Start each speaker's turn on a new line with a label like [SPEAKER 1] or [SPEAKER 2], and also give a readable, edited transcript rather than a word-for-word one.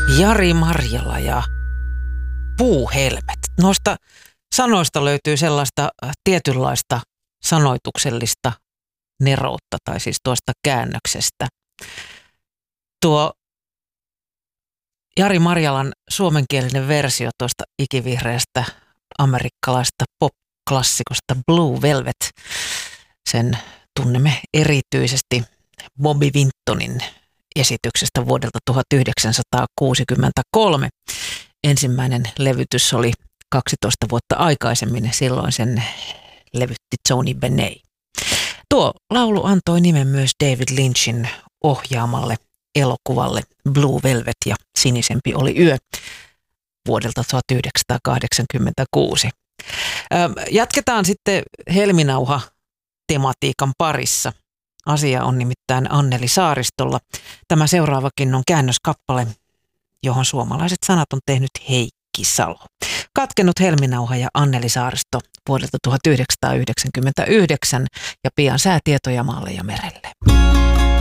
[SPEAKER 1] Jari Marjala ja puuhelmet. Noista sanoista löytyy sellaista tietynlaista sanoituksellista neroutta, tai siis tuosta käännöksestä. Tuo Jari Marjalan suomenkielinen versio tuosta ikivihreästä amerikkalaista pop-klassikosta Blue Velvet, sen tunnemme erityisesti Bobby Vintonin esityksestä vuodelta 1963. Ensimmäinen levytys oli 12 vuotta aikaisemmin, silloin sen levytti Tony Bennett. Tuo laulu antoi nimen myös David Lynchin ohjaamalle elokuvalle Blue Velvet ja Sinisempi oli yö vuodelta 1986. Jatketaan sitten helminauha-tematiikan parissa. Asia on nimittäin Anneli Saaristolla. Tämä seuraavakin on käännöskappale, johon suomalaiset sanat on tehnyt Heikki Salo. Katkennut helminauha ja Anneli Saaristo vuodelta 1999 ja pian säätietoja maalle ja merelle.